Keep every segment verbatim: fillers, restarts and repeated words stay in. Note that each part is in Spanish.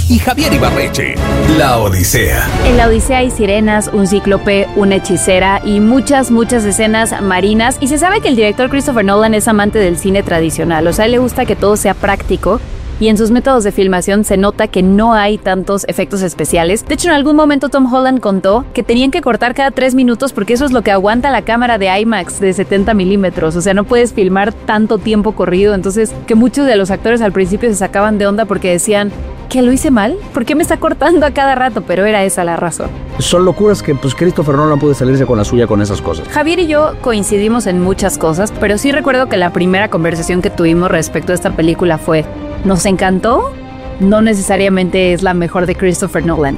y Javier Ibarreche. La Odisea. En la Odisea hay sirenas, un cíclope, una hechicera y muchas, muchas escenas marinas. Y se sabe que el director Christopher Nolan es amante del cine tradicional. O sea, a él le gusta que todo sea práctico. Y en sus métodos de filmación se nota que no hay tantos efectos especiales. De hecho, en algún momento Tom Holland contó que tenían que cortar cada tres minutos porque eso es lo que aguanta la cámara de IMAX de setenta milímetros. O sea, no puedes filmar tanto tiempo corrido. Entonces, que muchos de los actores al principio se sacaban de onda porque decían, ¿que lo hice mal? ¿Por qué me está cortando a cada rato? Pero era esa la razón. Son locuras que pues Christopher Nolan puede salirse con la suya con esas cosas. Javier y yo coincidimos en muchas cosas, pero sí recuerdo que la primera conversación que tuvimos respecto a esta película fue: ¿nos encantó? No necesariamente es la mejor de Christopher Nolan.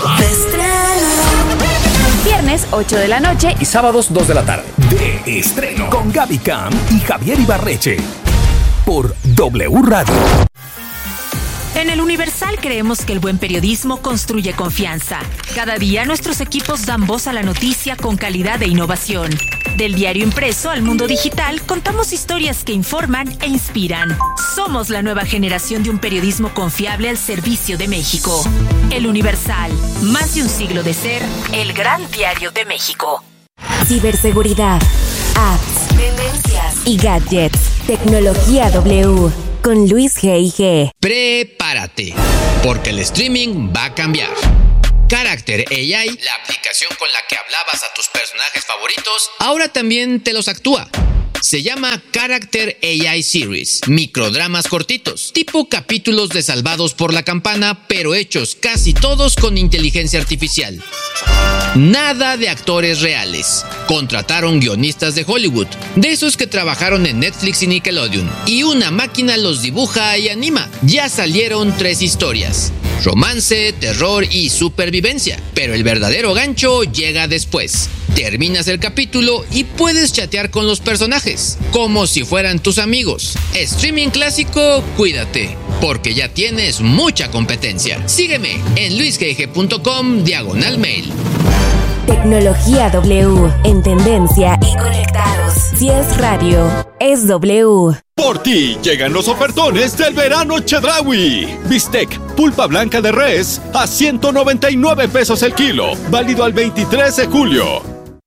Viernes, ocho de la noche. Y sábados, dos de la tarde. De estreno. Con Gaby Cam y Javier Ibarreche. Por W Radio. En El Universal creemos que el buen periodismo construye confianza. Cada día nuestros equipos dan voz a la noticia con calidad e innovación. Del diario impreso al mundo digital, contamos historias que informan e inspiran. Somos la nueva generación de un periodismo confiable al servicio de México. El Universal, más de un siglo de ser el gran diario de México. Ciberseguridad, apps, tendencias y gadgets. Tecnología W. Con Luis G I G. Prepárate, porque el streaming va a cambiar. Character A I, la aplicación con la que hablabas a tus personajes favoritos, ahora también te los actúa. Se llama Character A I Series, microdramas cortitos, tipo capítulos de Salvados por la Campana, pero hechos casi todos con inteligencia artificial. Nada de actores reales. Contrataron guionistas de Hollywood, de esos que trabajaron en Netflix y Nickelodeon, y una máquina los dibuja y anima. Ya salieron tres historias: romance, terror y supervivencia. Pero el verdadero gancho llega después. Terminas el capítulo y puedes chatear con los personajes, como si fueran tus amigos. Streaming clásico, cuídate, porque ya tienes mucha competencia. Sígueme en luisgg.com diagonal mail. Tecnología W, en tendencia y conectados. Si es radio, es W. Por ti llegan los ofertones del verano Chedraui. Bistec, pulpa blanca de res a ciento noventa y nueve pesos el kilo, válido al veintitrés de julio.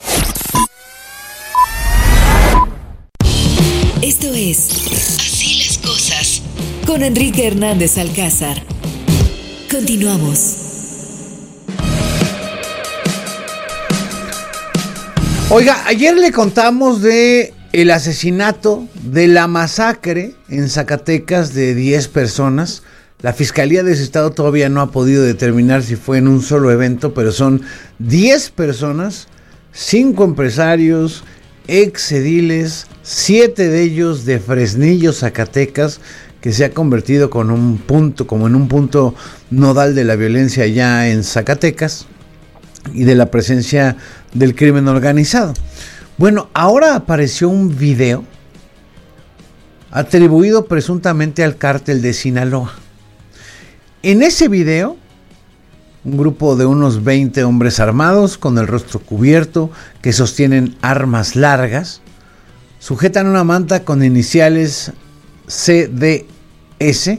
Esto es Así las cosas con Enrique Hernández Alcázar. Continuamos. Oiga, ayer le contamos de el asesinato, de la masacre en Zacatecas de diez personas. La Fiscalía de ese estado todavía no ha podido determinar si fue en un solo evento, pero son diez personas, cinco empresarios, ex ediles, siete de ellos de Fresnillo, Zacatecas, que se ha convertido con un punto, como en un punto nodal de la violencia allá en Zacatecas y de la presencia del crimen organizado. Bueno, ahora apareció un video atribuido presuntamente al cártel de Sinaloa. En ese video, un grupo de unos veinte hombres armados con el rostro cubierto, que sostienen armas largas, sujetan una manta con iniciales C D S,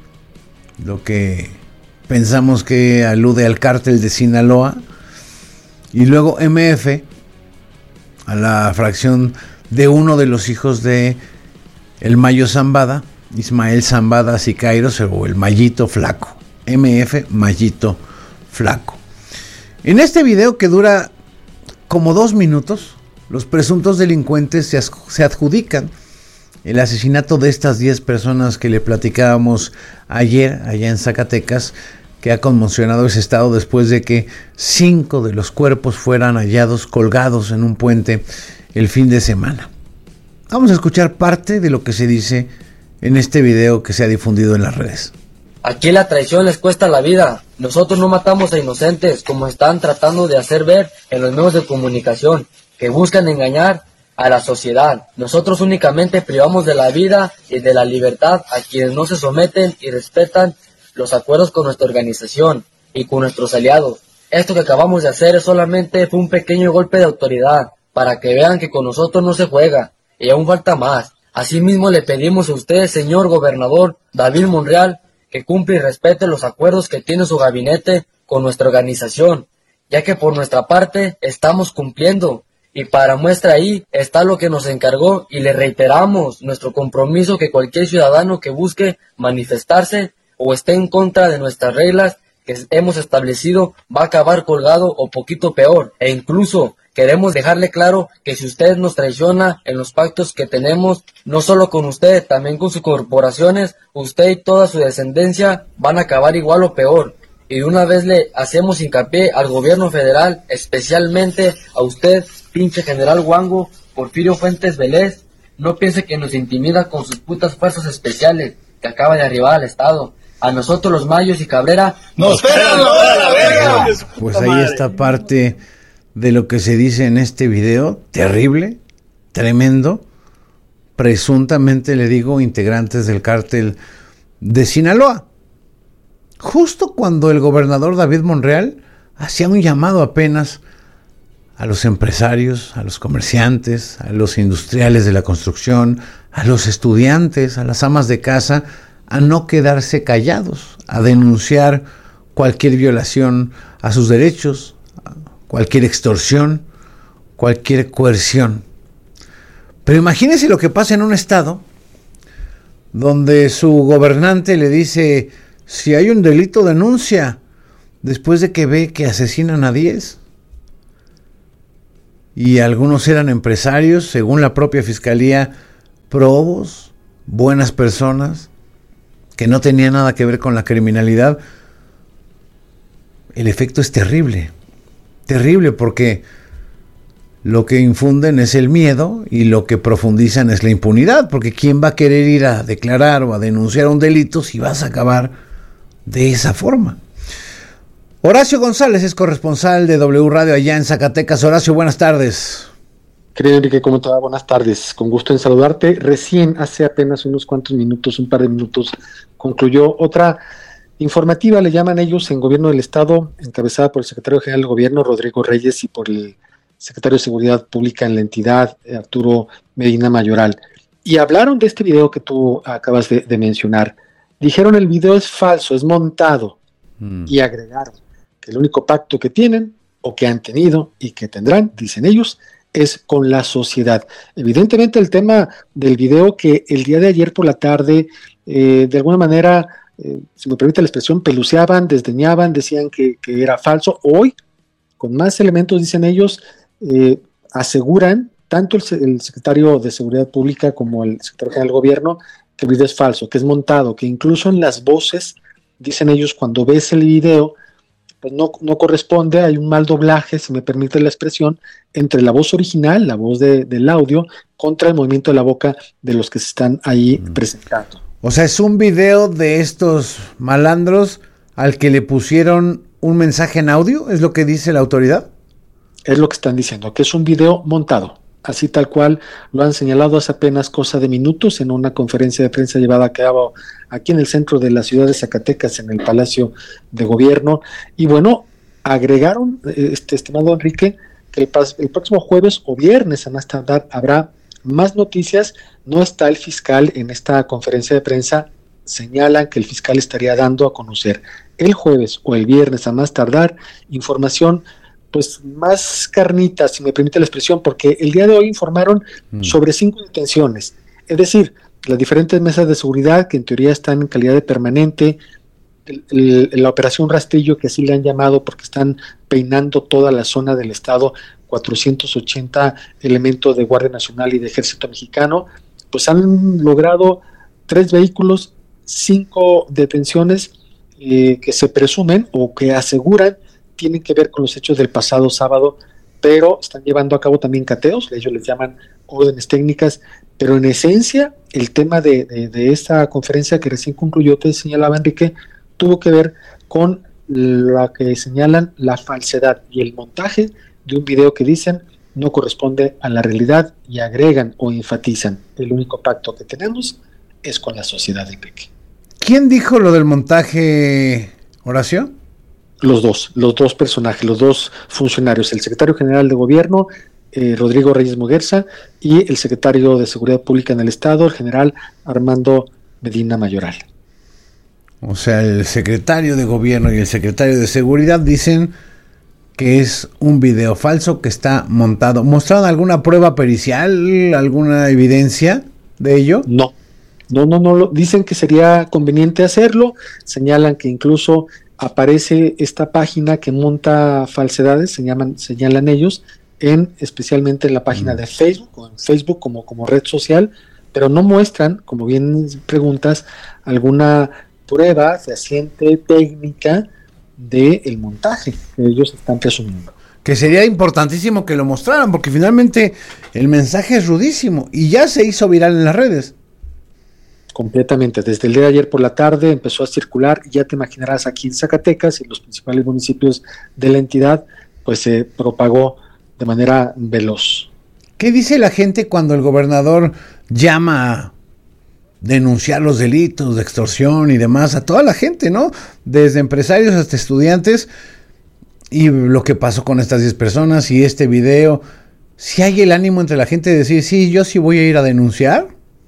lo que pensamos que alude al cártel de Sinaloa, y luego M F, a la fracción de uno de los hijos de el Mayo Zambada, Ismael Zambada Siqueiros, o el Mayito Flaco. M F, Mayito Flaco. En este video, que dura como dos minutos, los presuntos delincuentes se, se adjudican el asesinato de estas diez personas que le platicábamos ayer allá en Zacatecas, que ha conmocionado ese estado después de que cinco de los cuerpos fueran hallados colgados en un puente el fin de semana. Vamos a escuchar parte de lo que se dice en este video que se ha difundido en las redes. Aquí la traición les cuesta la vida. Nosotros no matamos a inocentes, como están tratando de hacer ver en los medios de comunicación, que buscan engañar a la sociedad. Nosotros únicamente privamos de la vida y de la libertad a quienes no se someten y respetan los acuerdos con nuestra organización y con nuestros aliados. Esto que acabamos de hacer es solamente fue un pequeño golpe de autoridad, para que vean que con nosotros no se juega, y aún falta más. Asimismo le pedimos a usted, señor gobernador David Monreal, que cumpla y respete los acuerdos que tiene su gabinete con nuestra organización, ya que por nuestra parte estamos cumpliendo. Y para muestra ahí está lo que nos encargó y le reiteramos nuestro compromiso que cualquier ciudadano que busque manifestarse o esté en contra de nuestras reglas que hemos establecido va a acabar colgado o poquito peor. E incluso queremos dejarle claro que si usted nos traiciona en los pactos que tenemos, no solo con usted, también con sus corporaciones, usted y toda su descendencia van a acabar igual o peor. Y de una vez le hacemos hincapié al gobierno federal, especialmente a usted, pinche general Wango, Porfirio Fuentes Vélez, no piense que nos intimida con sus putas fuerzas especiales que acaba de arribar al estado. A nosotros los Mayos y Cabrera nos esperan a la verga. Pues ahí está parte de lo que se dice en este video, terrible, tremendo, presuntamente, le digo, integrantes del cártel de Sinaloa. Justo cuando el gobernador David Monreal hacía un llamado apenas a los empresarios, a los comerciantes, a los industriales de la construcción, a los estudiantes, a las amas de casa, a no quedarse callados, a denunciar cualquier violación a sus derechos, cualquier extorsión, cualquier coerción. Pero imagínense lo que pasa en un estado donde su gobernante le dice: si hay un delito, denuncia, después de que ve que asesinan a diez. Y algunos eran empresarios, según la propia fiscalía, probos, buenas personas, que no tenían nada que ver con la criminalidad. El efecto es terrible, terrible, porque lo que infunden es el miedo y lo que profundizan es la impunidad, porque ¿quién va a querer ir a declarar o a denunciar un delito si vas a acabar de esa forma? Horacio González es corresponsal de W Radio allá en Zacatecas. Horacio, buenas tardes. Querido Enrique, ¿cómo te va? Buenas tardes. Con gusto en saludarte. Recién, hace apenas unos cuantos minutos, un par de minutos, concluyó otra informativa, le llaman ellos, en Gobierno del Estado, encabezada por el secretario general del Gobierno, Rodrigo Reyes, y por el secretario de Seguridad Pública en la entidad, Arturo Medina Mayoral. Y hablaron de este video que tú acabas de, de mencionar. Dijeron el video es falso, es montado. Mm. Y agregaron que el único pacto que tienen, o que han tenido y que tendrán, dicen ellos, es con la sociedad. Evidentemente el tema del video que el día de ayer por la tarde, eh, de alguna manera, eh, si me permite la expresión, peluceaban, desdeñaban, decían que, que era falso. Hoy, con más elementos, dicen ellos, eh, aseguran, tanto el, el secretario de Seguridad Pública como el secretario general del Gobierno, que el video es falso, que es montado, que incluso en las voces, dicen ellos, cuando ves el video, pues no, no corresponde, hay un mal doblaje, si me permite la expresión, entre la voz original, la voz de, del audio, contra el movimiento de la boca de los que se están ahí mm. presentando. O sea, es un video de estos malandros al que le pusieron un mensaje en audio, ¿es lo que dice la autoridad? Es lo que están diciendo, que es un video montado, así tal cual lo han señalado hace apenas cosa de minutos en una conferencia de prensa llevada a cabo aquí en el centro de la ciudad de Zacatecas, en el Palacio de Gobierno. Y bueno, agregaron, este estimado Enrique, que el, el próximo jueves o viernes a más tardar habrá más noticias. No está el fiscal en esta conferencia de prensa, señalan que el fiscal estaría dando a conocer el jueves o el viernes a más tardar información pues más carnita, si me permite la expresión, porque el día de hoy informaron mm. sobre cinco detenciones, es decir, las diferentes mesas de seguridad que en teoría están en calidad de permanente, el, el, la operación Rastrillo, que así le han llamado porque están peinando toda la zona del estado, cuatrocientos ochenta elementos de Guardia Nacional y de Ejército Mexicano, pues han logrado tres vehículos, cinco detenciones eh, que se presumen o que aseguran tienen que ver con los hechos del pasado sábado, pero están llevando a cabo también cateos, ellos les llaman órdenes técnicas, pero en esencia el tema de, de, de esta conferencia que recién concluyó, te señalaba Enrique, tuvo que ver con la que señalan la falsedad y el montaje de un video que dicen no corresponde a la realidad y agregan o enfatizan el único pacto que tenemos es con la sociedad, Enrique. ¿Quién dijo lo del montaje, Horacio? Los dos, los dos personajes, los dos funcionarios, el secretario general de Gobierno, eh, Rodrigo Reyes Moguerza, y el secretario de Seguridad Pública en el Estado, el general Armando Medina Mayoral. O sea, el secretario de Gobierno y el secretario de Seguridad dicen que es un video falso que está montado. ¿Mostraron alguna prueba pericial, alguna evidencia de ello? No, no, no, no. Dicen que sería conveniente hacerlo. Señalan que incluso aparece esta página que monta falsedades, se llaman, señalan ellos, en especialmente en la página mm. de Facebook, o en Facebook como, como red social, pero no muestran, como bien preguntas, alguna prueba fehaciente técnica del montaje que ellos están presumiendo. Que sería importantísimo que lo mostraran, porque finalmente el mensaje es rudísimo y ya se hizo viral en las redes. Completamente, desde el día de ayer por la tarde empezó a circular, y ya te imaginarás aquí en Zacatecas y en los principales municipios de la entidad, pues se propagó de manera veloz. ¿Qué dice la gente cuando el gobernador llama a denunciar los delitos de extorsión y demás a toda la gente, ¿no? Desde empresarios hasta estudiantes, y lo que pasó con estas diez personas y este video, si hay el ánimo entre la gente de decir, sí, yo sí voy a ir a denunciar.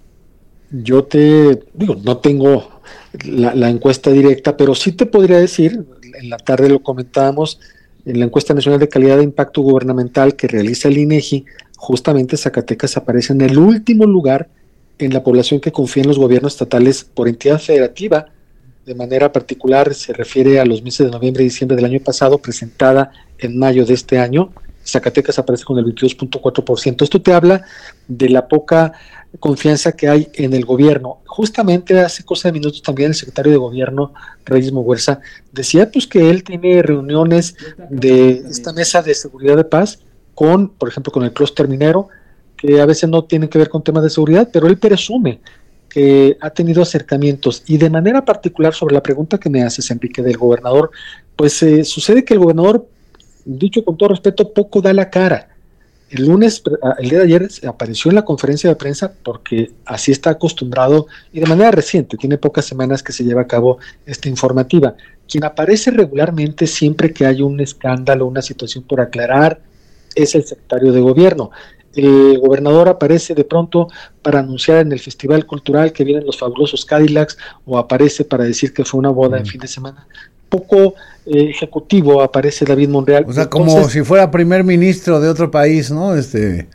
Yo te digo, no tengo la, la encuesta directa, pero sí te podría decir, en la tarde lo comentábamos, en la encuesta nacional de calidad de impacto gubernamental que realiza el INEGI, justamente Zacatecas aparece en el último lugar en la población que confía en los gobiernos estatales por entidad federativa. De manera particular se refiere a los meses de noviembre y diciembre del año pasado, presentada en mayo de este año. Zacatecas aparece con el veintidós punto cuatro por ciento. Esto te habla de la poca confianza que hay en el gobierno. Justamente hace cosa de minutos también el secretario de Gobierno, Reyes Muguerza, decía pues que él tiene reuniones de esta mesa de seguridad de paz con, por ejemplo, con el clúster minero, que a veces no tienen que ver con temas de seguridad, pero él presume que ha tenido acercamientos. Y de manera particular, sobre la pregunta que me haces, Enrique, del gobernador, pues eh, sucede que el gobernador, dicho con todo respeto, poco da la cara. El lunes, el día de ayer, apareció en la conferencia de prensa porque así está acostumbrado, y de manera reciente, tiene pocas semanas que se lleva a cabo esta informativa. Quien aparece regularmente siempre que hay un escándalo, una situación por aclarar, es el secretario de Gobierno. El gobernador aparece de pronto para anunciar en el festival cultural que vienen los fabulosos Cadillacs, o aparece para decir que fue una boda mm. en fin de semana. Poco eh, ejecutivo aparece David Monreal. O sea, Entonces, como si fuera primer ministro de otro país, ¿no? Este...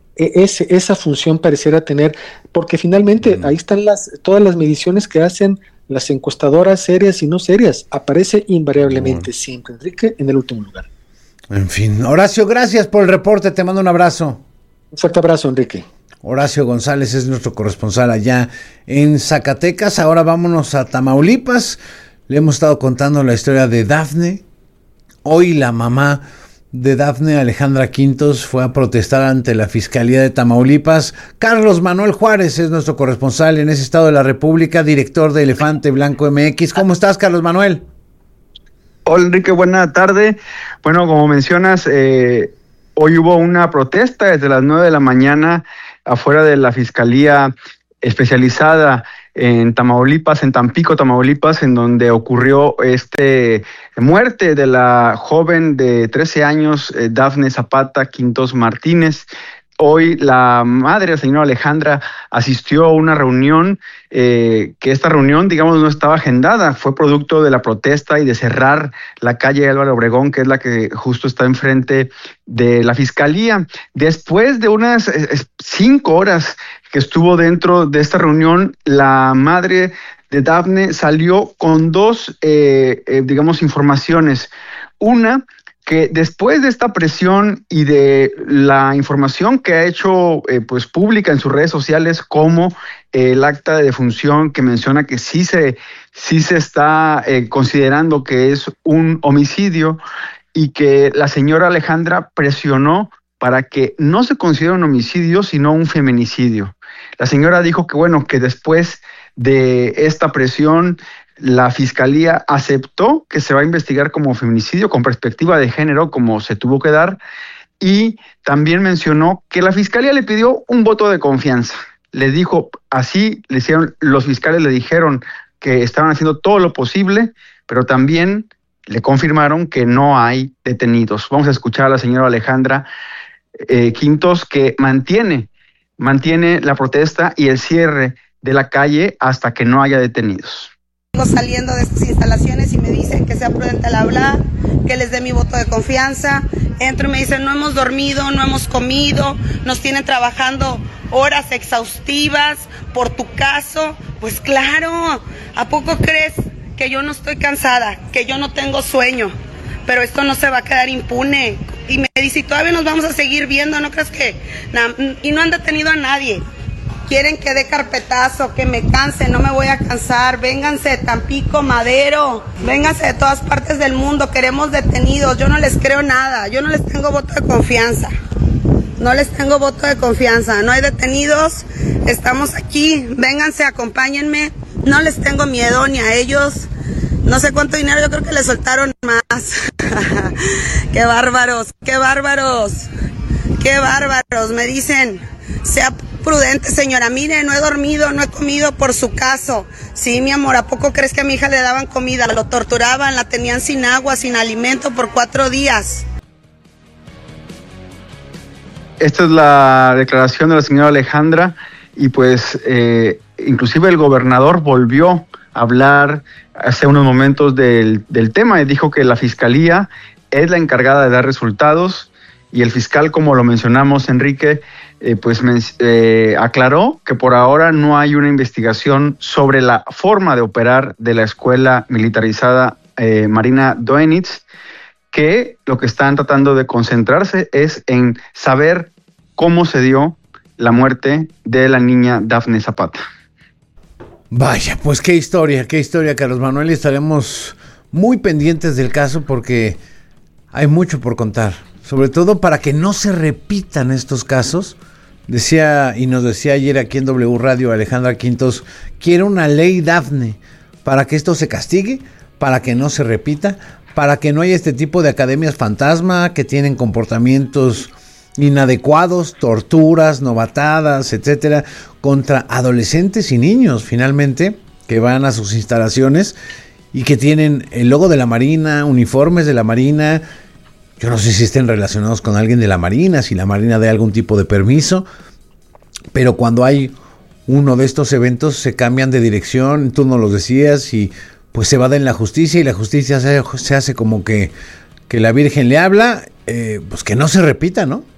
Ese, esa función pareciera tener, porque finalmente mm. ahí están las todas las mediciones que hacen las encuestadoras serias y no serias. Aparece invariablemente mm. siempre, Enrique, en el último lugar. En fin, Horacio, gracias por el reporte, te mando un abrazo. Un fuerte abrazo, Enrique. Horacio González es nuestro corresponsal allá en Zacatecas. Ahora vámonos a Tamaulipas. Le hemos estado contando la historia de Dafne. Hoy la mamá de Dafne, Alejandra Quintos, fue a protestar ante la Fiscalía de Tamaulipas. Carlos Manuel Juárez es nuestro corresponsal en ese estado de la República, director de Elefante Blanco M X. ¿Cómo estás, Carlos Manuel? Hola, Enrique, buena tarde. Bueno, como mencionas, eh, hoy hubo una protesta desde las nueve de la mañana afuera de la Fiscalía especializada en Tamaulipas, en Tampico, Tamaulipas, en donde ocurrió este muerte de la joven de trece años, eh, Dafne Zapata Quintos Martínez. Hoy la madre, la señora Alejandra, asistió a una reunión, eh, que esta reunión, digamos, no estaba agendada, fue producto de la protesta y de cerrar la calle Álvaro Obregón, que es la que justo está enfrente de la Fiscalía. Después de unas eh, cinco horas que estuvo dentro de esta reunión, la madre de Dafne salió con dos, eh, eh, digamos, informaciones. Una, que después de esta presión y de la información que ha hecho eh, pues pública en sus redes sociales, como eh, el acta de defunción que menciona que sí se, sí se está eh, considerando que es un homicidio, y que la señora Alejandra presionó para que no se considere un homicidio, sino un feminicidio. La señora dijo que bueno, que después de esta presión, la Fiscalía aceptó que se va a investigar como feminicidio con perspectiva de género, como se tuvo que dar, y también mencionó que la Fiscalía le pidió un voto de confianza. Le dijo, así le hicieron, los fiscales le dijeron que estaban haciendo todo lo posible, pero también le confirmaron que no hay detenidos. Vamos a escuchar a la señora Alejandra eh, Quintos, que mantiene, mantiene la protesta y el cierre de la calle hasta que no haya detenidos. saliendo de estas instalaciones y me dicen que sea prudente al hablar, que les dé mi voto de confianza. Entro y me dicen, no hemos dormido, no hemos comido, nos tienen trabajando horas exhaustivas por tu caso. Pues claro, ¿a poco crees que yo no estoy cansada, que yo no tengo sueño? Pero esto no se va a quedar impune. Y me dice, y todavía nos vamos a seguir viendo, ¿no crees que...? Nah, y no han detenido a nadie. Quieren que dé carpetazo, que me canse, no me voy a cansar. Vénganse de Tampico, Madero, vénganse de todas partes del mundo, queremos detenidos. Yo no les creo nada, yo no les tengo voto de confianza. No les tengo voto de confianza, no hay detenidos, estamos aquí, vénganse, acompáñenme. No les tengo miedo ni a ellos. No sé cuánto dinero, yo creo que les soltaron más. ¡Qué bárbaros, qué bárbaros, qué bárbaros! Me dicen, sea prudente, señora, mire, no he dormido, no he comido por su caso. Sí, mi amor, ¿a poco crees que a mi hija le daban comida? Lo torturaban, la tenían sin agua, sin alimento por cuatro días. Esta es la declaración de la señora Alejandra y pues eh, inclusive el gobernador volvió a hablar hace unos momentos del, del tema y dijo que la fiscalía es la encargada de dar resultados y el fiscal, como lo mencionamos, Enrique, eh, pues eh, aclaró que por ahora no hay una investigación sobre la forma de operar de la escuela militarizada eh, Marina Doenitz, que lo que están tratando de concentrarse es en saber cómo se dio la muerte de la niña Dafne Zapata. Vaya, pues qué historia, qué historia, Carlos Manuel, y estaremos muy pendientes del caso porque hay mucho por contar, sobre todo para que no se repitan estos casos. Decía, y nos decía ayer aquí en W Radio Alejandra Quintos, quiere una ley Dafne para que esto se castigue, para que no se repita, para que no haya este tipo de academias fantasma que tienen comportamientos inadecuados, torturas, novatadas, etcétera, contra adolescentes y niños, finalmente, que van a sus instalaciones y que tienen el logo de la Marina, uniformes de la Marina. Yo no sé si estén relacionados con alguien de la Marina, si la Marina dé algún tipo de permiso, pero cuando hay uno de estos eventos se cambian de dirección, tú nos lo decías, y pues se va en la justicia y la justicia se, se hace como que, que la Virgen le habla, eh, pues que no se repita, ¿no?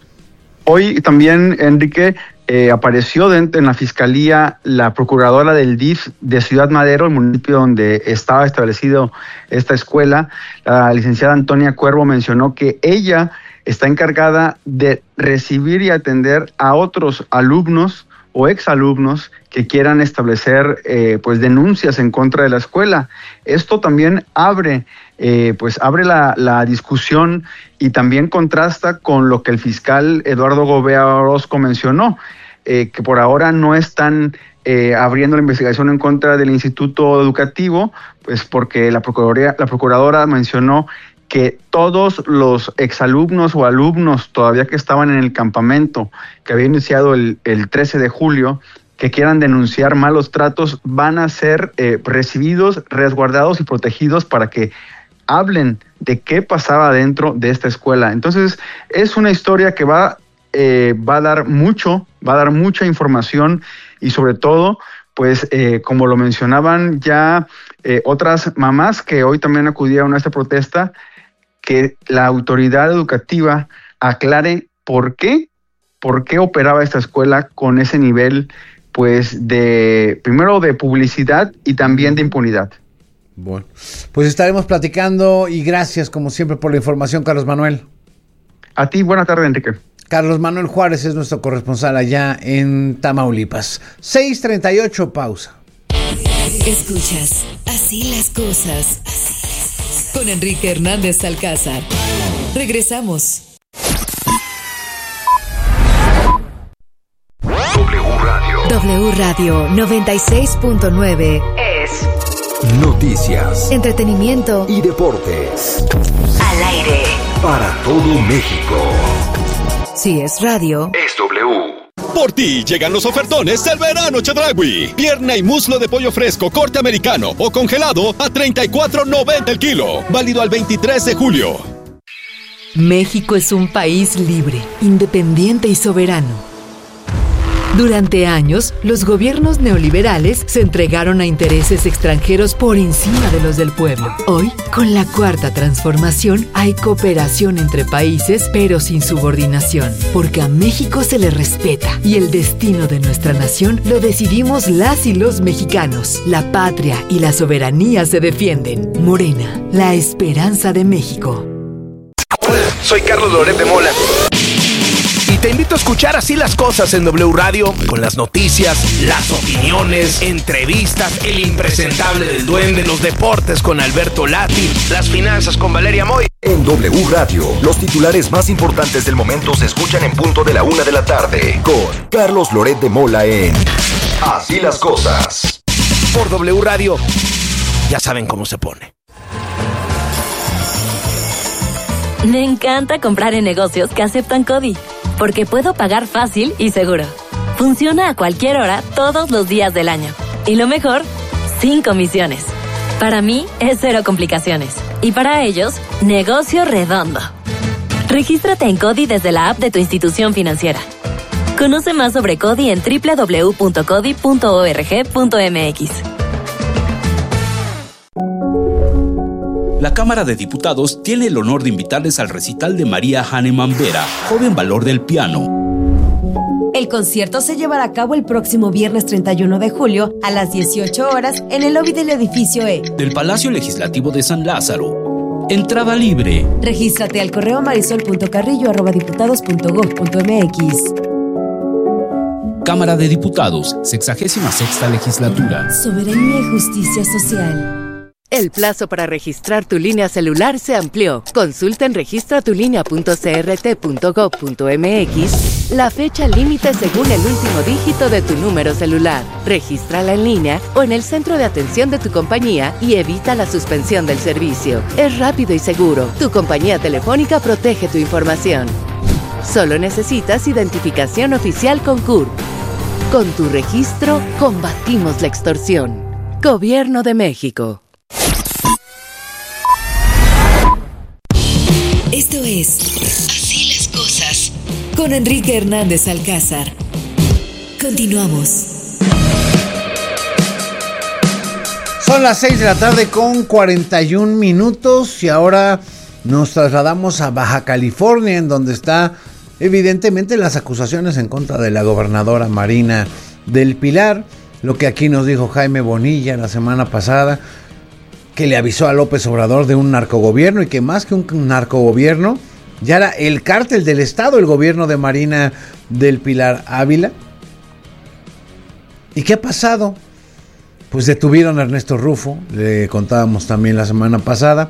Hoy también, Enrique, eh, apareció dentro, en la fiscalía la procuradora del D I F de Ciudad Madero, el municipio donde estaba establecido esta escuela. La licenciada Antonia Cuervo mencionó que ella está encargada de recibir y atender a otros alumnos o exalumnos que quieran establecer eh, pues denuncias en contra de la escuela. Esto también abre eh, pues abre la, la discusión y también contrasta con lo que el fiscal Eduardo Gobea Orozco mencionó, eh, que por ahora no están eh, abriendo la investigación en contra del instituto educativo, pues porque la procuraduría, la procuradora mencionó que todos los exalumnos o alumnos todavía que estaban en el campamento, que había iniciado el, el trece de julio, que quieran denunciar malos tratos, van a ser eh, recibidos, resguardados y protegidos para que hablen de qué pasaba dentro de esta escuela. Entonces, es una historia que va, eh, va a dar mucho, va a dar mucha información y sobre todo, pues, eh, como lo mencionaban ya eh, otras mamás que hoy también acudieron a esta protesta, que la autoridad educativa aclare por qué, por qué operaba esta escuela con ese nivel, pues, de, primero de publicidad y también de impunidad. Bueno, pues estaremos platicando y gracias como siempre por la información, Carlos Manuel. A ti, buena tarde, Enrique. Carlos Manuel Juárez es nuestro corresponsal allá en Tamaulipas. seis treinta y ocho, pausa. Escuchas Así las cosas con Enrique Hernández Alcázar. Regresamos. W Radio. W Radio noventa y seis punto nueve Es noticias, entretenimiento y deportes. Al aire. Para todo México. Si es radio, es W. Por ti llegan los ofertones del verano Chedraui. Pierna y muslo de pollo fresco, corte americano o congelado a treinta y cuatro noventa el kilo. Válido al veintitrés de julio. México es un país libre, independiente y soberano. Durante años, los gobiernos neoliberales se entregaron a intereses extranjeros por encima de los del pueblo. Hoy, con la Cuarta Transformación, hay cooperación entre países, pero sin subordinación, porque a México se le respeta y el destino de nuestra nación lo decidimos las y los mexicanos. La patria y la soberanía se defienden. Morena, la esperanza de México. Hola, soy Carlos Loret de Mola. Y te invito a escuchar Así las Cosas en W Radio, con las noticias, las opiniones, entrevistas, el impresentable del Duende, los deportes con Alberto Lati, las finanzas con Valeria Moy. En W Radio, los titulares más importantes del momento se escuchan en punto de la una de la tarde, con Carlos Loret de Mola en Así las Cosas. Por W Radio, ya saben cómo se pone. Me encanta comprar en negocios que aceptan CODI, porque puedo pagar fácil y seguro. Funciona a cualquier hora, todos los días del año. Y lo mejor, sin comisiones. Para mí, es cero complicaciones. Y para ellos, negocio redondo. Regístrate en CODI desde la app de tu institución financiera. Conoce más sobre CODI en doble u doble u doble u punto codi punto org punto m x. La Cámara de Diputados tiene el honor de invitarles al recital de María Hahnemann Vera, joven valor del piano. El concierto se llevará a cabo el próximo viernes treinta y uno de julio a las dieciocho horas en el lobby del edificio E del Palacio Legislativo de San Lázaro. Entrada libre. Regístrate al correo marisol punto carrillo arroba diputados punto gob punto m x. Cámara de Diputados, sexagésima sexta legislatura. Soberanía y justicia social. El plazo para registrar tu línea celular se amplió. Consulta en registra tu línea punto c r t punto gob punto m x la fecha límite según el último dígito de tu número celular. Regístrala en línea o en el centro de atención de tu compañía y evita la suspensión del servicio. Es rápido y seguro. Tu compañía telefónica protege tu información. Solo necesitas identificación oficial con C U R P. Con tu registro, combatimos la extorsión. Gobierno de México. Esto es Así las Cosas con Enrique Hernández Alcázar. Continuamos. Son las seis de la tarde con cuarenta y un minutos y ahora nos trasladamos a Baja California, en donde está evidentemente las acusaciones en contra de la gobernadora Marina del Pilar. Lo que aquí nos dijo Jaime Bonilla la semana pasada, que le avisó a López Obrador de un narcogobierno y que más que un narcogobierno, ya era el cártel del Estado, el gobierno de Marina del Pilar Ávila. ¿Y qué ha pasado? Pues detuvieron a Ernesto Rufo, le contábamos también la semana pasada.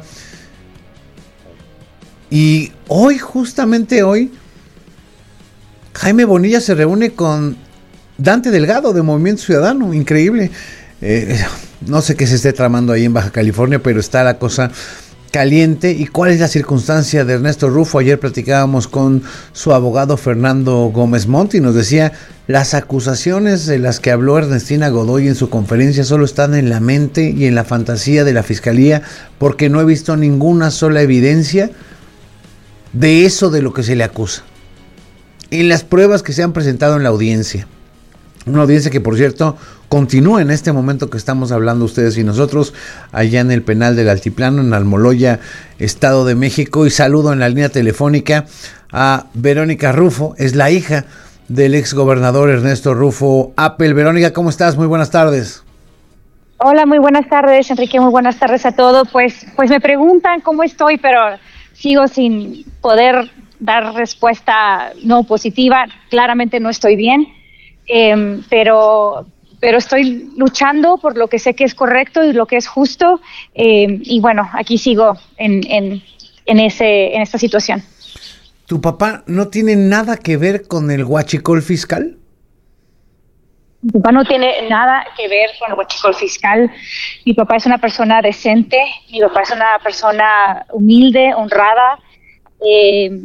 Y hoy, justamente hoy, Jaime Bonilla se reúne con Dante Delgado de Movimiento Ciudadano, increíble. Eh, no sé qué se esté tramando ahí en Baja California, pero está la cosa caliente. ¿Y cuál es la circunstancia de Ernesto Rufo? Ayer platicábamos con su abogado Fernando Gómez Montt y nos decía, las acusaciones de las que habló Ernestina Godoy en su conferencia solo están en la mente y en la fantasía de la fiscalía, porque no he visto ninguna sola evidencia de eso de lo que se le acusa en las pruebas que se han presentado en la audiencia. Una audiencia que, por cierto, continúa en este momento que estamos hablando ustedes y nosotros, allá en el penal del Altiplano, en Almoloya, Estado de México. Y saludo en la línea telefónica a Verónica Rufo, es la hija del ex gobernador Ernesto Rufo Appel. Verónica, ¿cómo estás? Muy buenas tardes. Hola, muy buenas tardes, Enrique, muy buenas tardes a todos. Pues, pues me preguntan cómo estoy, pero sigo sin poder dar respuesta no positiva. Claramente no estoy bien. Eh, pero pero estoy luchando por lo que sé que es correcto y lo que es justo, eh, y bueno, aquí sigo en, en, en, ese, en esta situación. ¿Tu papá no tiene nada que ver con el huachicol fiscal? Mi papá no tiene nada que ver con el huachicol fiscal. Mi papá es una persona decente, mi papá es una persona humilde, honrada, eh,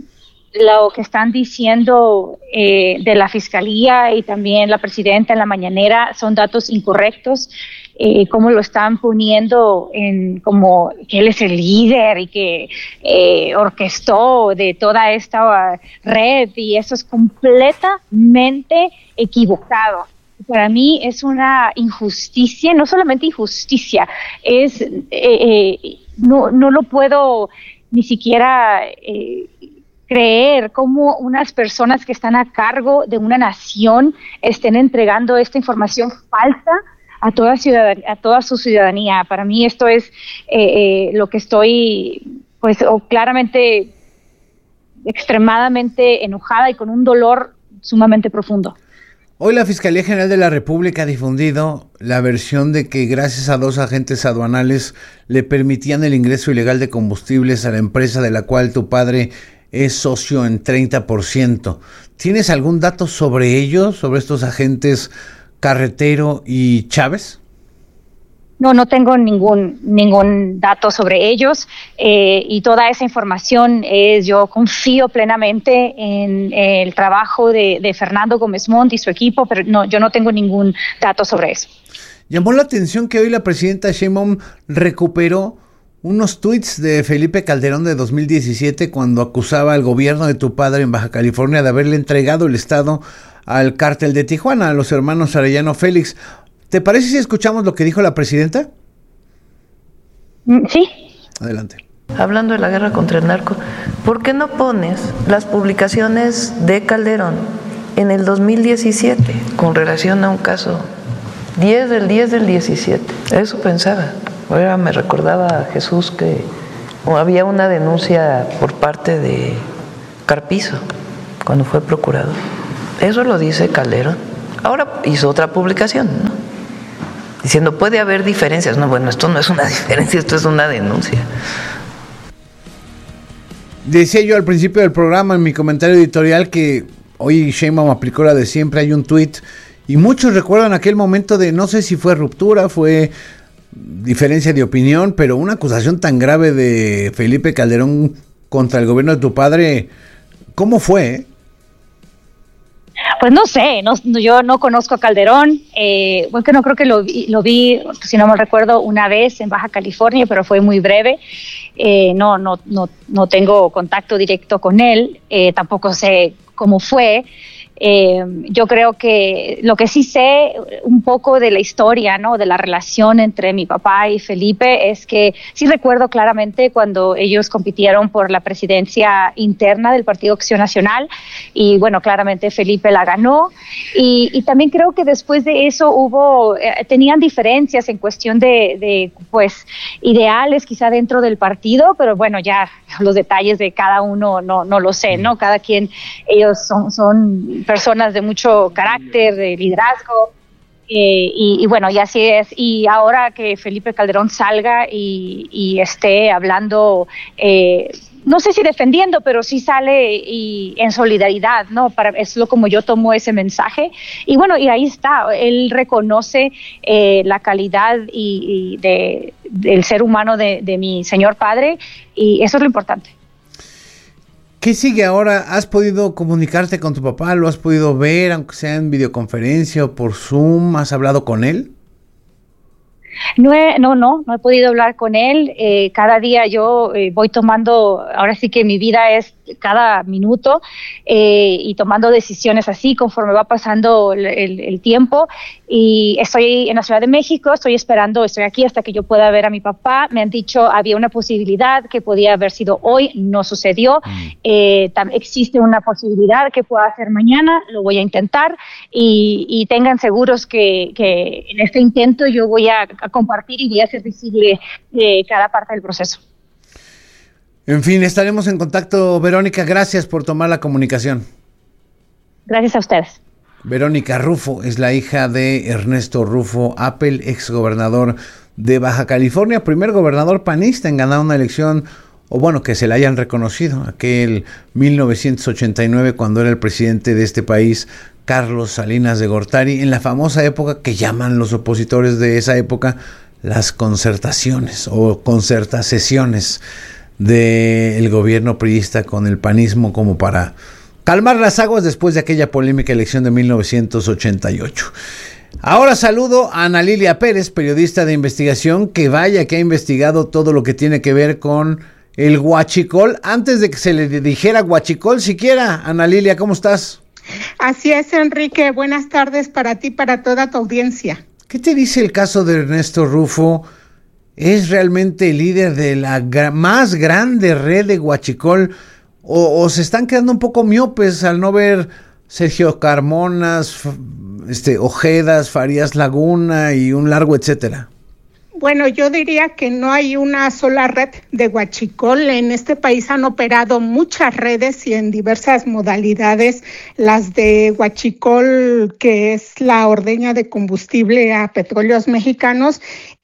lo que están diciendo eh, de la Fiscalía y también la Presidenta en la mañanera son datos incorrectos. Eh, cómo lo están poniendo en como que él es el líder y que eh, orquestó de toda esta uh, red, y eso es completamente equivocado. Para mí es una injusticia, no solamente injusticia, es eh, eh, no, no lo puedo ni siquiera eh, creer cómo unas personas que están a cargo de una nación estén entregando esta información falsa a toda ciudadanía, a toda su ciudadanía. Para mí esto es eh, eh, lo que estoy, pues, o claramente extremadamente enojada y con un dolor sumamente profundo. Hoy la Fiscalía General de la República ha difundido la versión de que gracias a dos agentes aduanales le permitían el ingreso ilegal de combustibles a la empresa de la cual tu padre es socio en treinta por ciento. ¿Tienes algún dato sobre ellos, sobre estos agentes Carretero y Chávez? No, no tengo ningún ningún dato sobre ellos eh, y toda esa información es, yo confío plenamente en el trabajo de, de Fernando Gómez Montt y su equipo, pero no, yo no tengo ningún dato sobre eso. Llamó la atención que hoy la presidenta Sheinbaum recuperó unos tuits de Felipe Calderón de dos mil diecisiete cuando acusaba al gobierno de tu padre en Baja California de haberle entregado el estado al cártel de Tijuana, a los hermanos Arellano Félix. ¿Te parece si escuchamos lo que dijo la presidenta? Sí. Adelante. Hablando de la guerra contra el narco, ¿por qué no pones las publicaciones de Calderón en el dos mil diecisiete con relación a un caso diez del diez del diecisiete? Eso pensaba. Ahora me recordaba a Jesús que había una denuncia por parte de Carpizo cuando fue procurador. Eso lo dice Calderón. Ahora hizo otra publicación, ¿no? Diciendo, puede haber diferencias. No, bueno, esto no es una diferencia, esto es una denuncia. Decía yo al principio del programa, en mi comentario editorial, que hoy Sheinbaum aplicó la de siempre. Hay un tuit, y muchos recuerdan aquel momento de, no sé si fue ruptura, fue diferencia de opinión, pero una acusación tan grave de Felipe Calderón contra el gobierno de tu padre, ¿cómo fue, eh? Pues no sé, no, yo no conozco a Calderón, eh, bueno, que no creo que lo, lo vi, si no me recuerdo, una vez en Baja California, pero fue muy breve. Eh, no, no, no, no tengo contacto directo con él, eh, tampoco sé cómo fue. Eh, yo creo que lo que sí sé un poco de la historia, ¿no?, de la relación entre mi papá y Felipe, es que sí recuerdo claramente cuando ellos compitieron por la presidencia interna del Partido Acción Nacional, y bueno, claramente Felipe la ganó, y, y también creo que después de eso hubo, eh, tenían diferencias en cuestión de, de, pues, ideales quizá dentro del partido, pero bueno, ya los detalles de cada uno no, no lo sé, ¿no? Cada quien, ellos son, son personas de mucho carácter, de liderazgo, eh, y, y bueno, y así es. Y ahora que Felipe Calderón salga y, y esté hablando, eh, no sé si defendiendo, pero sí sale y en solidaridad, ¿no? Para, es lo como yo tomo ese mensaje. Y bueno, y ahí está, él reconoce eh, la calidad y, y de, del ser humano de, de mi señor padre, y eso es lo importante. ¿Qué sigue ahora? ¿Has podido comunicarte con tu papá? ¿Lo has podido ver, aunque sea en videoconferencia o por Zoom? ¿Has hablado con él? No, he, no, no, no he podido hablar con él. Eh, cada día yo eh, voy tomando, ahora sí que mi vida es cada minuto, eh, y tomando decisiones así conforme va pasando el, el, el tiempo. Y estoy en la Ciudad de México, estoy esperando, estoy aquí hasta que yo pueda ver a mi papá. Me han dicho, había una posibilidad que podía haber sido hoy, no sucedió. Mm. Eh, tam, existe una posibilidad que pueda ser mañana, lo voy a intentar, y, y tengan seguros que, que en este intento yo voy a, a compartir y voy a hacer visible eh, cada parte del proceso. En fin, estaremos en contacto, Verónica. Gracias por tomar la comunicación. Gracias a ustedes. Verónica Rufo es la hija de Ernesto Rufo Appel, exgobernador de Baja California, primer gobernador panista en ganar una elección, o bueno, que se le hayan reconocido, aquel mil novecientos ochenta y nueve, cuando era el presidente de este país, Carlos Salinas de Gortari, en la famosa época que llaman los opositores de esa época las concertaciones o concertasesiones. del gobierno priista con el panismo como para calmar las aguas después de aquella polémica elección de mil novecientos ochenta y ocho. Ahora saludo a Ana Lilia Pérez, periodista de investigación, que vaya que ha investigado todo lo que tiene que ver con el huachicol, antes de que se le dijera huachicol siquiera. Ana Lilia, ¿cómo estás? Así es, Enrique. Buenas tardes para ti y para toda tu audiencia. ¿Qué te dice el caso de Ernesto Rufo? ¿Es realmente el líder de la gra- más grande red de huachicol? O, ¿O se están quedando un poco miopes al no ver Sergio Carmonas, este, Ojedas, Farías Laguna y un largo etcétera? Bueno, yo diría que no hay una sola red de huachicol. En este país han operado muchas redes y en diversas modalidades. Las de huachicol, que es la ordeña de combustible a petróleos mexicanos,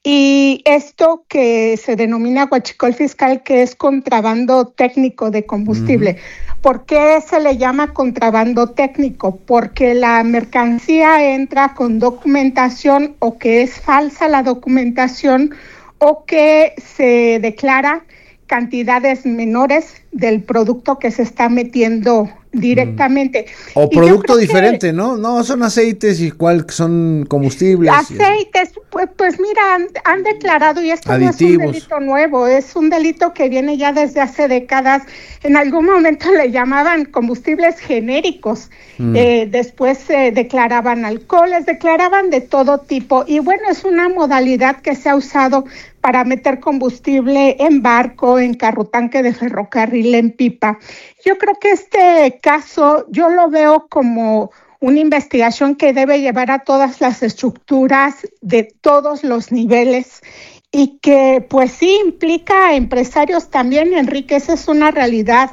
y esto que se denomina huachicol fiscal, que es contrabando técnico de combustible. Uh-huh. ¿Por qué se le llama contrabando técnico? Porque la mercancía entra con documentación o que es falsa la documentación o que se declara cantidades menores del producto que se está metiendo directamente. Mm. O y producto diferente, que, ¿no? No, son aceites y cuál son combustibles. Aceites, pues, pues mira, han, han declarado, y esto aditivos. No es un delito nuevo, es un delito que viene ya desde hace décadas. En algún momento le llamaban combustibles genéricos, mm. eh, después se eh, declaraban alcoholes, declaraban de todo tipo, y bueno, es una modalidad que se ha usado para meter combustible en barco, en carrotanque de ferrocarril, en pipa. Yo creo que este caso, yo lo veo como una investigación que debe llevar a todas las estructuras de todos los niveles y que pues sí implica a empresarios también, Enrique, esa es una realidad,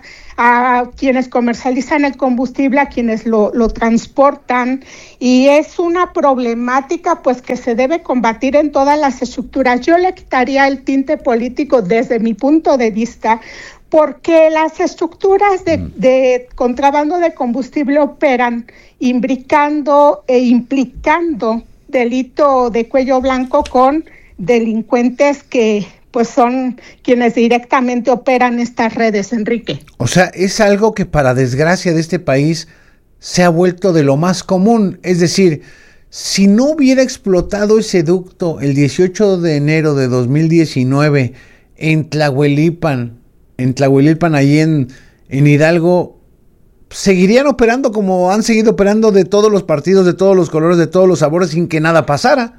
a quienes comercializan el combustible, a quienes lo, lo transportan, y es una problemática pues que se debe combatir en todas las estructuras. Yo le quitaría el tinte político desde mi punto de vista, porque las estructuras de, de contrabando de combustible operan imbricando e implicando delito de cuello blanco con delincuentes que pues son quienes directamente operan estas redes, Enrique. O sea, es algo que para desgracia de este país se ha vuelto de lo más común. Es decir, si no hubiera explotado ese ducto el dieciocho de enero de dos mil diecinueve en Tlahuelipan, en Tlahuelipan, ahí en, en Hidalgo, seguirían operando como han seguido operando de todos los partidos, de todos los colores, de todos los sabores, sin que nada pasara.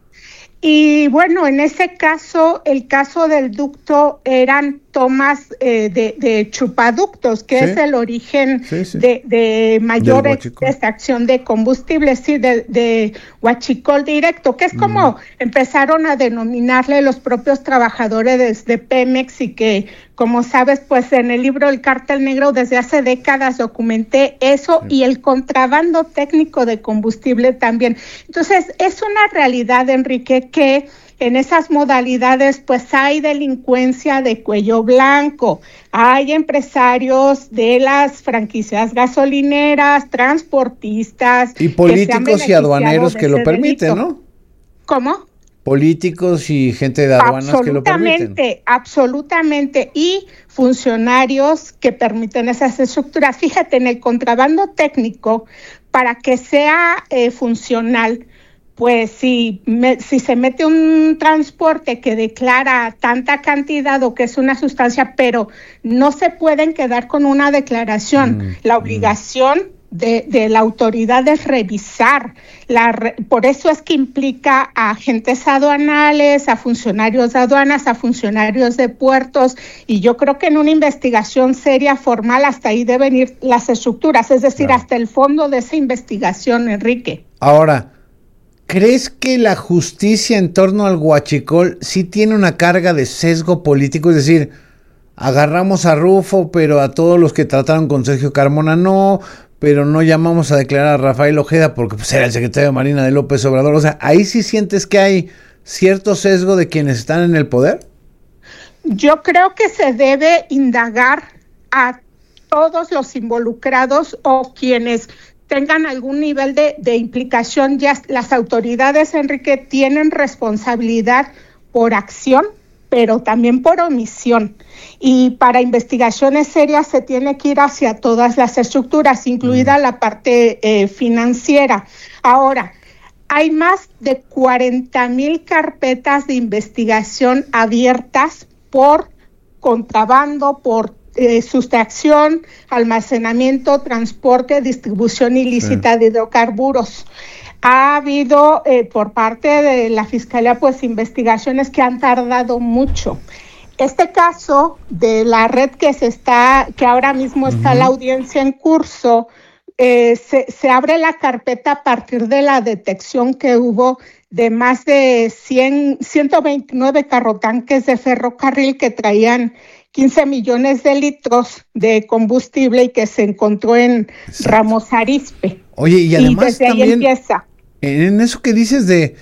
Y bueno, en ese caso, el caso del ducto eran tomas eh, de, de chupaductos, que sí. es el origen sí, sí. de, de mayor extracción de combustible, sí, de, de huachicol directo, que es como mm. empezaron a denominarle los propios trabajadores de Pemex, y que, como sabes, pues en el libro El Cártel Negro desde hace décadas documenté eso, sí. y el contrabando técnico de combustible también. Entonces, es una realidad, Enrique, que en esas modalidades pues hay delincuencia de cuello blanco, hay empresarios de las franquicias gasolineras, transportistas y políticos y aduaneros que lo permiten, ¿no? ¿Cómo? Políticos y gente de aduanas que lo permiten. Absolutamente, absolutamente, y funcionarios que permiten esas estructuras. Fíjate, en el contrabando técnico, para que sea eh, funcional, pues si, me, si se mete un transporte que declara tanta cantidad o que es una sustancia, pero no se pueden quedar con una declaración. Mm, la obligación mm. de, de la autoridad es revisar. La, por eso es que implica a agentes aduanales, a funcionarios de aduanas, a funcionarios de puertos, y yo creo que en una investigación seria, formal, hasta ahí deben ir las estructuras, es decir, claro. hasta el fondo de esa investigación, Enrique. Ahora, ¿crees que la justicia en torno al huachicol sí tiene una carga de sesgo político? Es decir, agarramos a Rufo, pero a todos los que trataron con Sergio Carmona no, pero no llamamos a declarar a Rafael Ojeda porque pues, era el secretario de Marina de López Obrador. O sea, ¿ahí sí sientes que hay cierto sesgo de quienes están en el poder? Yo creo que se debe indagar a todos los involucrados o quienes tengan algún nivel de, de implicación. Ya las autoridades, Enrique, tienen responsabilidad por acción, pero también por omisión. Y para investigaciones serias se tiene que ir hacia todas las estructuras, incluida la parte eh, financiera. Ahora, hay más de cuarenta mil carpetas de investigación abiertas por contrabando, por eh, sustracción, almacenamiento, transporte, distribución ilícita sí. de hidrocarburos. Ha habido eh, por parte de la Fiscalía pues investigaciones que han tardado mucho. Este caso de la red que se está, que ahora mismo está uh-huh. la audiencia en curso, eh, se, se abre la carpeta a partir de la detección que hubo de más de cien, ciento veintinueve carrotanques de ferrocarril que traían quince millones de litros de combustible y que se encontró en Exacto. Ramos Arizpe. Oye, y además y desde también, ahí empieza. En eso que dices de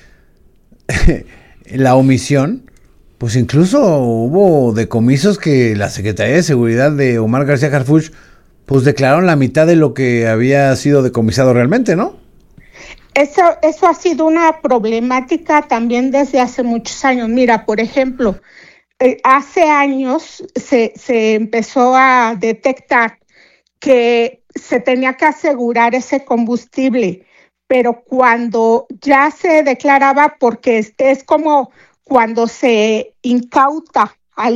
la omisión, pues incluso hubo decomisos que la Secretaría de Seguridad de Omar García Harfuch pues declararon la mitad de lo que había sido decomisado realmente, ¿no? Eso, eso ha sido una problemática también desde hace muchos años. Mira, por ejemplo, eh, hace años se, se empezó a detectar que se tenía que asegurar ese combustible, pero cuando ya se declaraba, porque es, es como cuando se incauta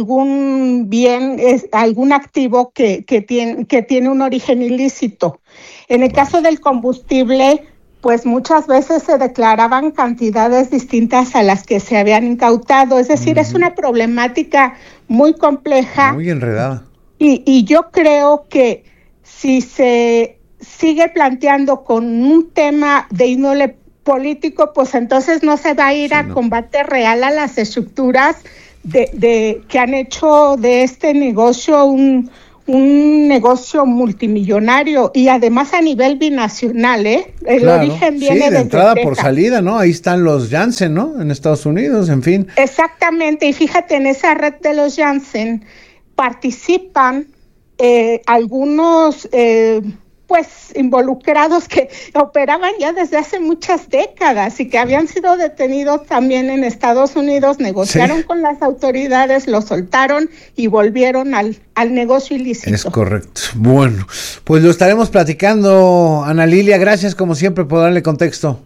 algún bien, es, algún activo que, que, tiene, que tiene un origen ilícito. En el caso del combustible, pues muchas veces se declaraban cantidades distintas a las que se habían incautado. Es decir, uh-huh. es una problemática muy compleja. Muy enredada. Y, y yo creo que si se sigue planteando con un tema de índole político, pues entonces no se va a ir sí, a no. combate real a las estructuras de, de que han hecho de este negocio un, un negocio multimillonario y además a nivel binacional, ¿eh? El claro, origen viene sí, de entrada Texas. Por salida, ¿no? Ahí están los Janssen, ¿no? En Estados Unidos, en fin. Exactamente, y fíjate, en esa red de los Janssen participan eh, algunos eh, pues involucrados que operaban ya desde hace muchas décadas y que habían sido detenidos también en Estados Unidos, negociaron sí. con las autoridades, lo soltaron y volvieron al, al negocio ilícito. Es correcto. Bueno, pues lo estaremos platicando, Ana Lilia, gracias como siempre por darle contexto.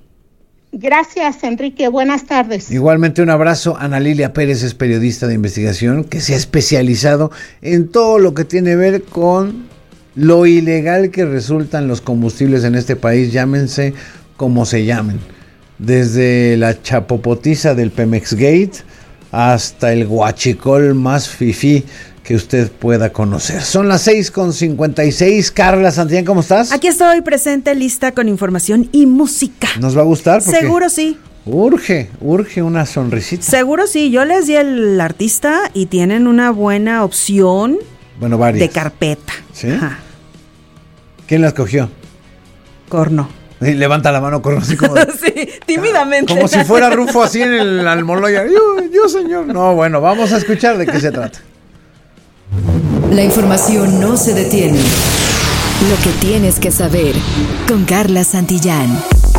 Gracias, Enrique, buenas tardes. Igualmente un abrazo. Ana Lilia Pérez es periodista de investigación que se ha especializado en todo lo que tiene que ver con lo ilegal que resultan los combustibles en este país, llámense como se llamen, desde la chapopotiza del Pemex Gate hasta el guachicol más fifí que usted pueda conocer. Son las seis con cincuenta y seis. Carla Santillán, ¿cómo estás? Aquí estoy presente, lista con información y música. ¿Nos va a gustar? Porque seguro sí. Urge, urge una sonrisita. Seguro sí. Yo les di el artista y tienen una buena opción. Bueno, varias. De carpeta. ¿Sí? Ajá. ¿Quién la escogió? Corno. Sí, levanta la mano, Corno, así como de, sí, tímidamente. Como si fuera Rufo así en el Almoloya. Yo, yo, señor. No, bueno, vamos a escuchar de qué se trata. La información no se detiene. Lo que tienes que saber con Carla Santillán.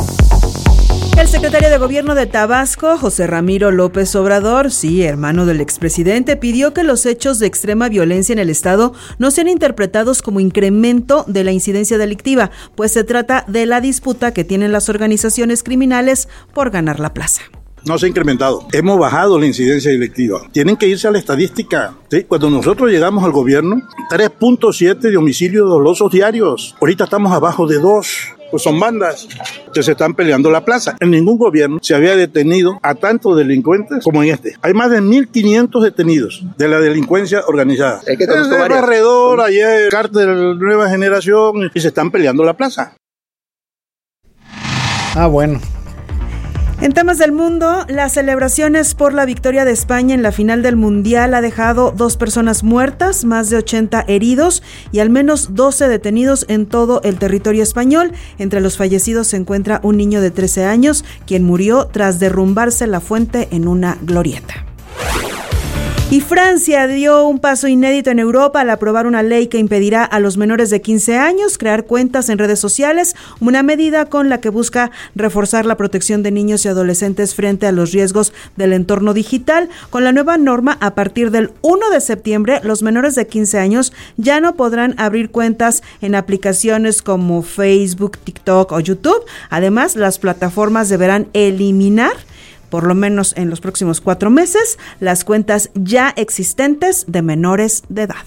El secretario de Gobierno de Tabasco, José Ramiro López Obrador, sí, hermano del expresidente, pidió que los hechos de extrema violencia en el estado no sean interpretados como incremento de la incidencia delictiva, pues se trata de la disputa que tienen las organizaciones criminales por ganar la plaza. No se ha incrementado. Hemos bajado la incidencia delictiva. Tienen que irse a la estadística. ¿Sí? Cuando nosotros llegamos al gobierno, tres punto siete de homicidios dolosos diarios. Ahorita estamos abajo de dos. Pues son bandas que se están peleando la plaza. En ningún gobierno se había detenido a tantos delincuentes como en este. Hay más de mil quinientos detenidos de la delincuencia organizada. Es que Desde Barredor, ayer, Cártel Nueva Generación, y se están peleando la plaza. Ah, bueno. En temas del mundo, las celebraciones por la victoria de España en la final del Mundial ha dejado dos personas muertas, más de ochenta heridos y al menos doce detenidos en todo el territorio español. Entre los fallecidos se encuentra un niño de trece años, quien murió tras derrumbarse la fuente en una glorieta. Y Francia dio un paso inédito en Europa al aprobar una ley que impedirá a los menores de quince años crear cuentas en redes sociales, una medida con la que busca reforzar la protección de niños y adolescentes frente a los riesgos del entorno digital. Con la nueva norma, a partir del primero de septiembre, los menores de quince años ya no podrán abrir cuentas en aplicaciones como Facebook, TikTok o YouTube. Además, las plataformas deberán eliminar, por lo menos en los próximos cuatro meses, las cuentas ya existentes de menores de edad.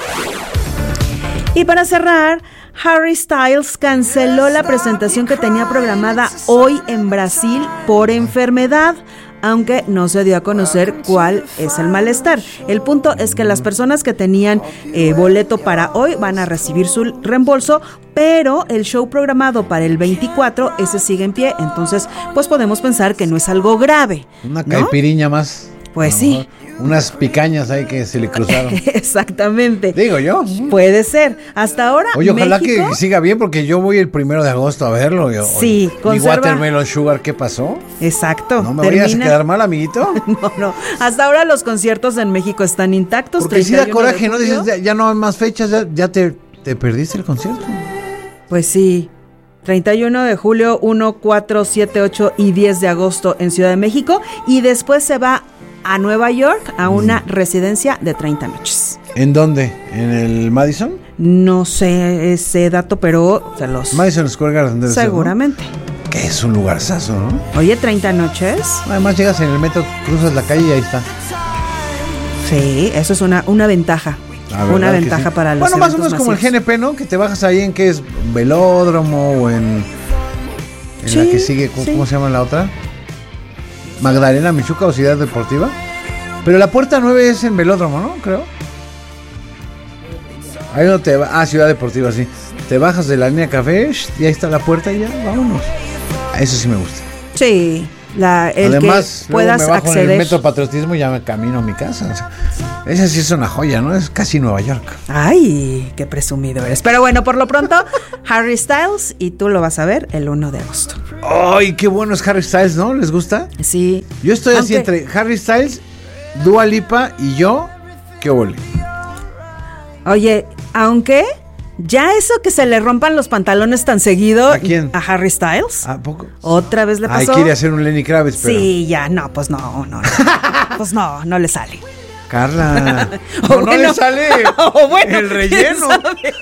Y para cerrar, Harry Styles canceló la presentación que tenía programada hoy en Brasil por enfermedad, aunque no se dio a conocer cuál es el malestar. El punto es que las personas que tenían eh, boleto para hoy van a recibir su reembolso, pero el show programado para el veinticuatro, ese sigue en pie, entonces pues podemos pensar que no es algo grave, Una ¿no? caipiriña más. Pues sí. Unas picañas ahí que se le cruzaron. Exactamente. Digo yo. Puede ser. Hasta ahora, Oye, ojalá México, que siga bien, porque yo voy el primero de agosto a verlo. Yo, Sí, Mi conserva- Watermelon Sugar, ¿qué pasó? Exacto. ¿No me vayas a termina- quedar mal, amiguito? No, no. Hasta ahora los conciertos en México están intactos. Porque sí da treinta y uno de coraje, ¿no? julio. Dices, ya, ya no hay más fechas, ya, ya te, te perdiste el concierto. Pues sí. treinta y uno de julio, uno, cuatro, siete, ocho y diez de agosto en Ciudad de México. Y después se va a Nueva York a una residencia de treinta noches. ¿En dónde? ¿En el Madison? No sé ese dato, pero se los... Madison Square Garden debe ser, ¿no? Seguramente. Que es un lugarzazo, ¿no? Oye, treinta noches. Además llegas en el metro, cruzas la calle y ahí está. Sí, eso es una, una ventaja. La verdad Una que ventaja sí. para los Bueno, más o menos eventos como el masivos. G N P, ¿no? Que te bajas ahí en que es velódromo o en... En Sí, la que sigue, ¿cómo, sí. cómo se llama la otra? Magdalena Michuca o Ciudad Deportiva. Pero la puerta nueve es en velódromo, ¿no? Creo. Ahí no te va. Ah, Ciudad Deportiva, sí. Te bajas de la línea café y ahí está la puerta y ya, vámonos. Eso sí me gusta. Sí, la, el Además, que luego puedas me bajo en acceder. el Metro Patriotismo y ya me camino a mi casa. O sea, esa sí es una joya, ¿no? Es casi Nueva York. Ay, qué presumido eres. Pero bueno, por lo pronto, Harry Styles, y tú lo vas a ver el primero de agosto. Ay, qué bueno es Harry Styles, ¿no? ¿Les gusta? Sí. Yo estoy así Aunque- entre Harry Styles, Dua Lipa y yo. ¿Qué ole? Oye, aunque ya eso que se le rompan los pantalones tan seguido. ¿A quién? A Harry Styles. ¿A poco? Otra vez le Ay, pasó. quiere hacer un Lenny Kravitz, pero... Sí, ya, no, pues no, no, no. Pues no, no le sale. Carla. O No, no bueno, le sale o bueno, el ¿quién relleno. sabe?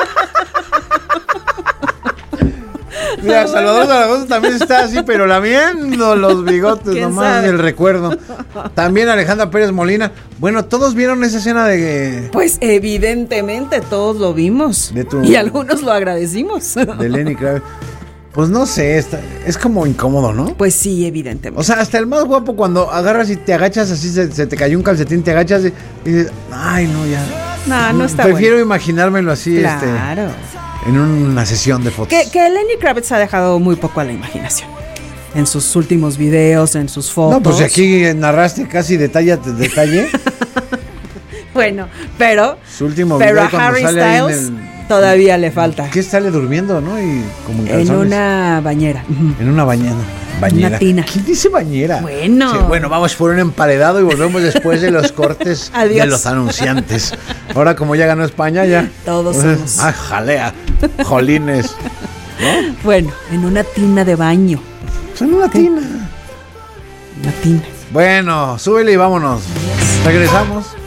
Mira, Salvador Zaragoza también está así, pero lamiendo los bigotes, ¿Quién nomás sabe? del recuerdo. También Alejandra Pérez Molina. Bueno, todos vieron esa escena de, Pues evidentemente todos lo vimos. De tu- Y algunos lo agradecimos. de Lenny Kravitz. Pues no sé, está- es como incómodo, ¿no? Pues sí, evidentemente. O sea, hasta el más guapo cuando agarras y te agachas así, se, se te cayó un calcetín, te agachas y, y dices, ay, no, ya. No, no está Prefiero bueno. imaginármelo así, Claro. este, en una sesión de fotos. Que, que Lenny Kravitz ha dejado muy poco a la imaginación. En sus últimos videos, en sus fotos. No, pues aquí narraste casi detalle a detalle. Bueno, pero, Su último pero video a cuando Harry sale ahí en Styles el- todavía le falta. ¿Qué sale durmiendo, no? Y como en En calzones. una bañera. En una bañera. Bañera. Una tina. ¿Quién dice bañera? Bueno. Sí, bueno, vamos por un emparedado y volvemos después de los cortes Adiós. de los anunciantes. Ahora, como ya ganó España, ya. Todos somos. Ah, jalea. Jolines. ¿No? Bueno, en una tina de baño. Son una tina. Una tina. Bueno, súbele y vámonos. Regresamos.